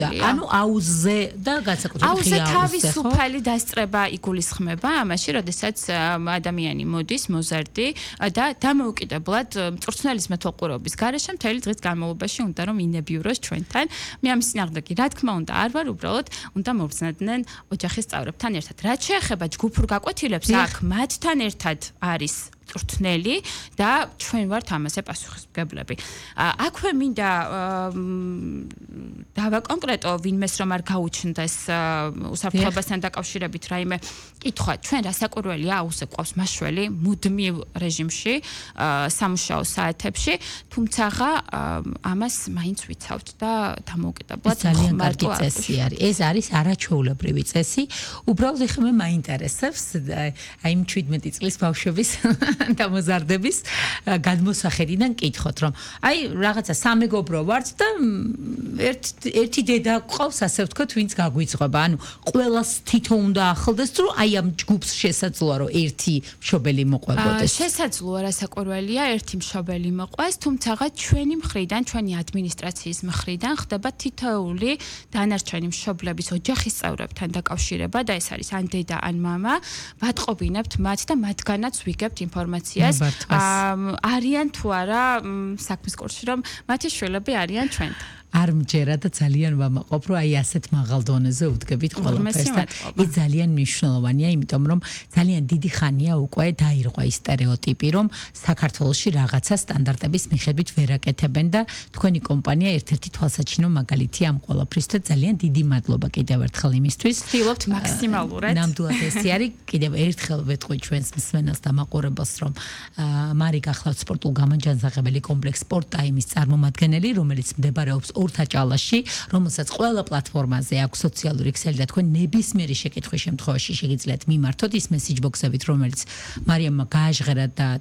ანუ აუზზე და განსაკუთრებით ღია აუზზე თავისუფალი დასწრება იგულისხმება ამაში, როდესაც ადამიანი მოდის მოზარდი და დამოუკიდებლად მწვრთნელის მეთვალყურეობის გარეშე მთელი დღის განმავლობაში უნდა რომ ინებიუროს ჩვენთან. მე ამის წინააღმდეგი რა თქმა უნდა არ ვარ, უბრალოდ უნდა მოვრძნადნენ ოჯახის წევრებთან ერთად. რაც შეეხება ჯგუფურ გაკვეთილებს, აქ მათთან ერთად არის მწვრთნელი და ჩვენ ვართ ამაზე პასუხისმგებლები. აქვე მინდა დავაკონკრეტო ვინმეს რომ არ გაუჩნდეს უსაფრთხოებასთან დაკავშირებით რაიმე კითხვა. ჩვენ რასაკვირველია აუზზე ყავს მაშველი მუდმივ რეჟიმში სამუშაო საათებში, თუმცა ამას მაინც ვიცავთ და დამოუკიდებლად ძალიან კარგი წესი არის. ეს არის არაჩვეულებრივი წესი. უბრალოდ ეხლა მე მაინტერესებს აი 17 წლის ბავშვების დამოზარდების გადმოსახედიდან კითხოთ, რომ აი რაღაცა სამეგობრო ვართ და ერთი დედა ყავს, ასე ვთქვათ, ვინც გაგვიძღება. ანუ ყველას თითო უნდა ახლდეს, რომ აი ამ ჯგუფს შესაძლოა, რომ ერთი მშობელი მოყვებოდეს. შესაძლოა, რასაკვირველია, ერთი მშობელი მოყვეს, თუმცა ჩვენი მხრიდან, ჩვენი ადმინისტრაციის მხრიდან ხდება თითოეული დანარჩენი მშობლების ოჯახის წევრებთან დაკავშირება და ეს არის ან დედა, ან მამა. ვატყობინებთ მათ და მათგანაც ვიგებთ ინფორმაციას. არიან თუ არა საქმის კურსში, რომ მათი შვილები arიან ჩვენთან. არ მჯერა და ძალიან ვამაყობ, რომ აი ასეთ მაღალ დონეზე უდგებით ყველაფერს და ის ძალიან მნიშვნელოვანია, იმიტომ რომ ძალიან დიდი ხანია უკვე დაირღვა ის სტერეოტიპი, რომ საქართველოში რაღაცა სტანდარტების მიხედვით ვერ აკეთებენ და თქვენი კომპანია ერთ-ერთი თვალსაჩინო მაგალითია ამ ყველაფრის და ძალიან დიდი მადლობა კიდევ ერთხელ იმისთვის. ვცდილობთ მაქსიმალურად. ნამდვილად ესე არის. კიდევ ერთხელ ვეთყვი ჩვენს მსმენელს და მაყურებელს, რომ მარი გახლავთ სპორტულ გამონჯანსაღებელი კომპლექს სპორტ-ტაიმის წარმომადგენელი, რომელიც მდებარეობს ორთაჭალაში, რომელსაც ყველა პლატფორმაზე აქვს სოციალური ქსელი და თქვენ ნებისმიერი შეკითხვის შემთხვევაში შეგიძლიათ მიმართოთ ის მესიჯ ბოქსებით, რომელიც მარიამმა გააჟღერა და